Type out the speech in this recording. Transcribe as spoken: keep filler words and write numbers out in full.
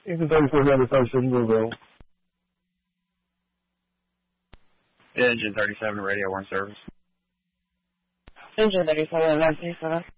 Engine thirty-four ninety-five, signal available. Engine thirty-seven, radio one service. Engine thirty-seven, nine three seven.